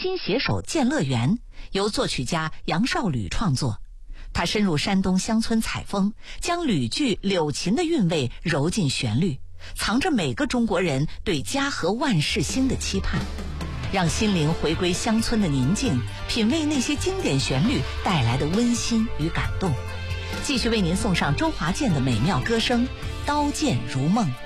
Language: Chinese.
心携手建乐园，由作曲家杨少吕创作。他深入山东乡村采风，将吕剧柳琴的韵味揉进旋律，藏着每个中国人对家和万事兴的期盼，让心灵回归乡村的宁静，品味那些经典旋律带来的温馨与感动。继续为您送上周华健的美妙歌声《刀剑如梦》。